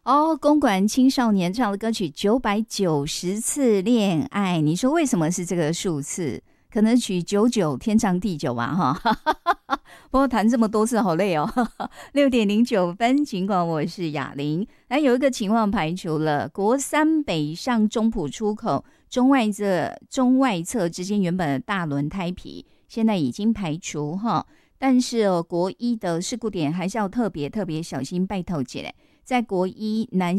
哦，公馆青少年唱的歌曲990次恋爱，你说为什么是这个数字？可能取99天长地久吧哈。不过谈这么多次好累哦。6:09，尽管我是雅玲。那有一个情况排除了，国三北上中埔出口中外侧之间原本的大轮胎皮，现在已经排除哈。但是国一的事故点还是要特别小心，拜托姐嘞，在国一南